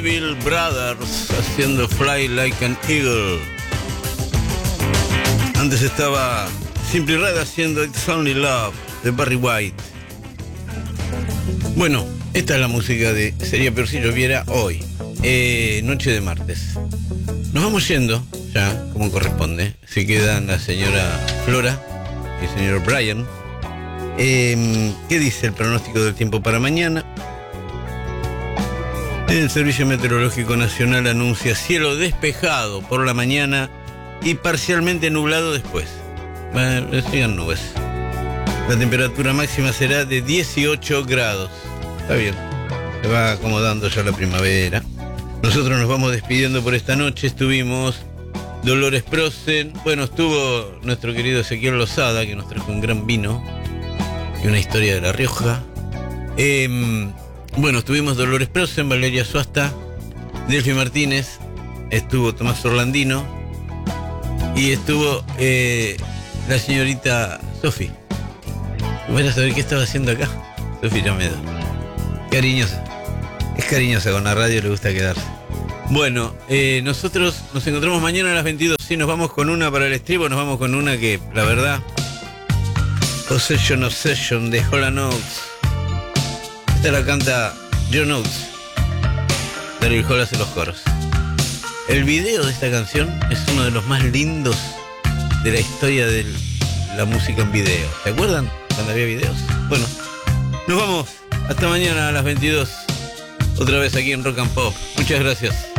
Bill Brothers haciendo Fly Like an Eagle. Antes estaba Simply Red haciendo It's Only Love de Barry White. Bueno, esta es la música de Sería Peor si lloviera hoy, noche de martes. Nos vamos yendo ya, como corresponde. Se quedan la señora Flora y el señor Brian. ¿Qué dice el pronóstico del tiempo para mañana? El Servicio Meteorológico Nacional anuncia cielo despejado por la mañana y parcialmente nublado después. Sigan nubes. La temperatura máxima será de 18 grados. Está bien, se va acomodando ya la primavera. Nosotros nos vamos despidiendo por esta noche. Estuvimos Dolores Prosen. Bueno, estuvo nuestro querido Ezequiel Lozada, que nos trajo un gran vino y una historia de La Rioja. Bueno, estuvimos Dolores Prosen, Valeria Suasta, Delfi Martínez, estuvo Tomás Orlandino y estuvo la señorita Sofi. Voy a saber qué estaba haciendo acá. Sofi Llamedo. Cariñosa. Es cariñosa, con la radio le gusta quedarse. Bueno, nosotros nos encontramos mañana a las 22. Sí, nos vamos con una para el estribo, nos vamos con una que, la verdad, Obsession de Hall & Oates. Esta la canta John Oates. Daryl Hall hace los coros. El video de esta canción es uno de los más lindos de la historia de la música en video. ¿Se acuerdan cuando había videos? Bueno, nos vamos. Hasta mañana a las 22. Otra vez aquí en Rock and Pop. Muchas gracias.